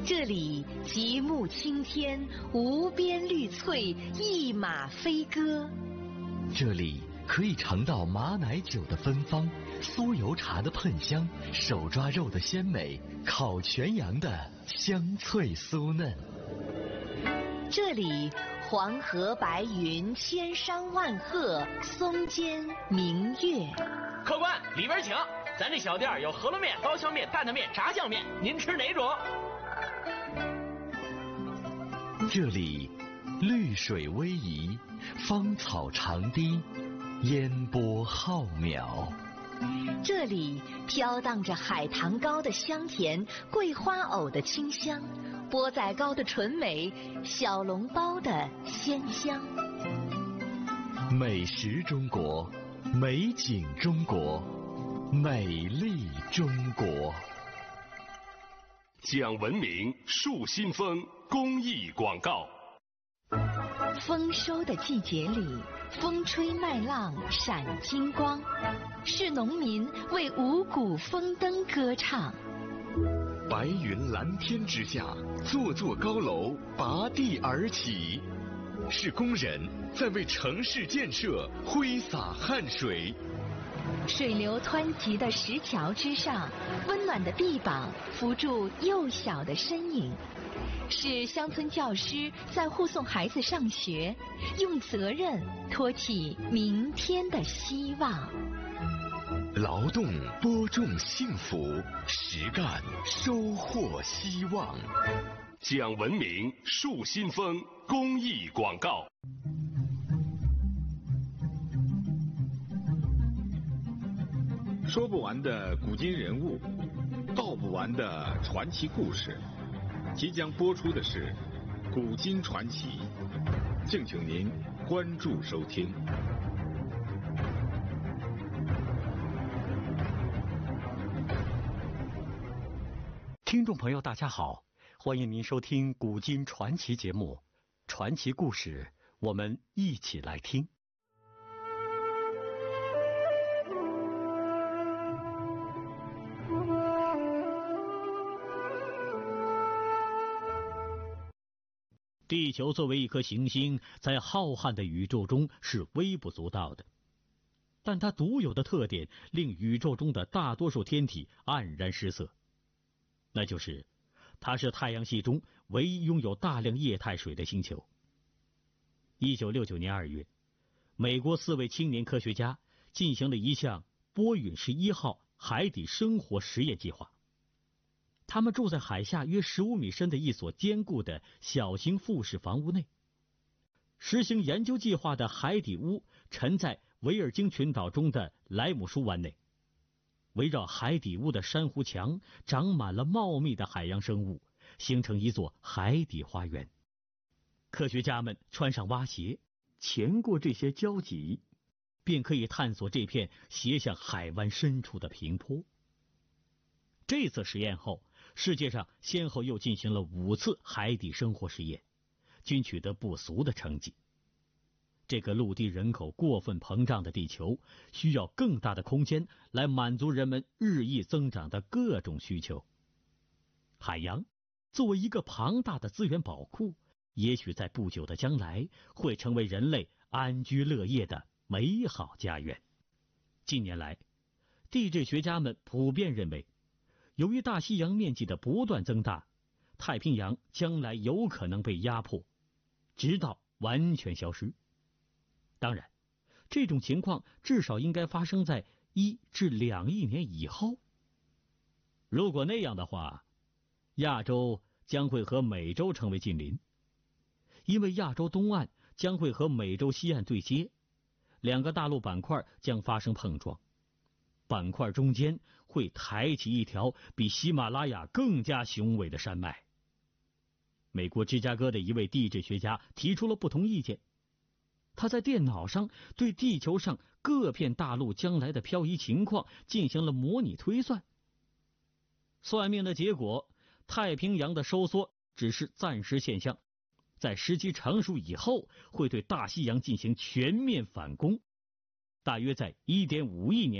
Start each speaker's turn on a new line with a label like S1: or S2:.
S1: 这里极目青天，无边绿翠，一马飞歌。
S2: 这里可以尝到马奶酒的芬芳，酥油茶的喷香，手抓肉的鲜美，烤全羊的香脆酥嫩。
S1: 这里黄河白云，千山万壑，松间明月。
S3: 客官，里边请。咱这小店有饸饹面、刀削面、担担面、炸酱面，您吃哪种？
S2: 这里绿水逶迤，芳草长堤，烟波浩渺。
S1: 这里飘荡着海棠糕的香甜，桂花藕的清香，钵仔糕的纯美，小笼包的鲜香。
S2: 美食中国，美景中国，美丽中国。
S4: 讲文明树新风公益广告。
S1: 丰收的季节里，风吹麦浪闪金光，是农民为五谷丰登歌唱。
S2: 白云蓝天之下，座座高楼拔地而起，是工人在为城市建设挥洒汗水。
S1: 水流湍急的石桥之上，温暖的臂膀扶住幼小的身影，是乡村教师在护送孩子上学，用责任托起明天的希望。
S2: 劳动播种幸福，实干收获希望。
S4: 讲文明树新风公益广告。
S5: 说不完的古今人物，道不完的传奇故事。即将播出的是《古今传奇》，敬请您关注收听。
S6: 听众朋友大家好，欢迎您收听《古今传奇》节目，传奇故事我们一起来听。地球作为一颗行星，在浩瀚的宇宙中是微不足道的，但它独有的特点令宇宙中的大多数天体黯然失色，那就是它是太阳系中唯一拥有大量液态水的星球。1969年2月，美国4位青年科学家进行了一项波陨11号海底生活实验计划。他们住在海下约15米深的一所坚固的小型复式房屋内。实行研究计划的海底屋沉在维尔京群岛中的莱姆舒湾内，围绕海底屋的珊瑚墙长满了茂密的海洋生物，形成一座海底花园。科学家们穿上蛙鞋，潜过这些礁脊，便可以探索这片斜向海湾深处的平坡。这次实验后，世界上先后又进行了5次海底生活实验，均取得不俗的成绩。这个陆地人口过分膨胀的地球，需要更大的空间来满足人们日益增长的各种需求。海洋作为一个庞大的资源宝库，也许在不久的将来会成为人类安居乐业的美好家园。近年来，地质学家们普遍认为，由于大西洋面积的不断增大，太平洋将来有可能被压迫，直到完全消失。当然，这种情况至少应该发生在1至2亿年以后。如果那样的话，亚洲将会和美洲成为近邻，因为亚洲东岸将会和美洲西岸对接，2个大陆板块将发生碰撞。板块中间会抬起一条比喜马拉雅更加雄伟的山脉。美国芝加哥的一位地质学家提出了不同意见，他在电脑上对地球上各片大陆将来的漂移情况进行了模拟推算。算命的结果，太平洋的收缩只是暂时现象，在时机成熟以后会对大西洋进行全面反攻，大约在1.5亿年